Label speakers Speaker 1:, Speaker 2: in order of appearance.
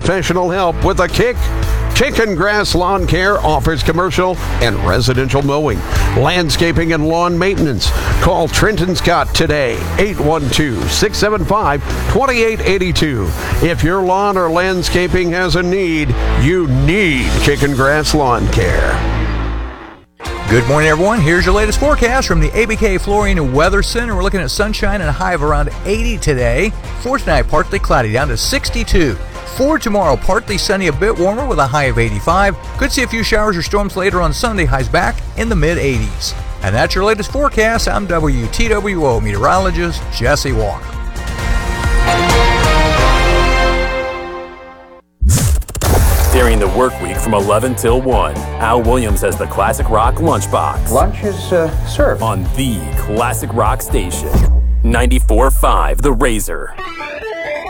Speaker 1: professional help with a kick. Chicken Grass Lawn Care offers commercial and residential mowing, landscaping, and lawn maintenance. Call Trenton Scott today, 812-675-2882. If your lawn or landscaping has a need, you need Chicken Grass Lawn Care.
Speaker 2: Good morning, everyone. Here's your latest forecast from the ABK Flooring and Weather Center. We're looking at sunshine and a high of around 80 today. For tonight, partly cloudy, down to 62. For tomorrow, partly sunny, a bit warmer with a high of 85. Could see a few showers or storms later on Sunday, highs back in the mid-80s. And that's your latest forecast. I'm WTWO meteorologist Jesse Walker.
Speaker 3: During the work week from 11 till 1, Al Williams has the Classic Rock Lunchbox.
Speaker 4: Lunch is served.
Speaker 3: On the Classic Rock Station, 94.5 The Razor.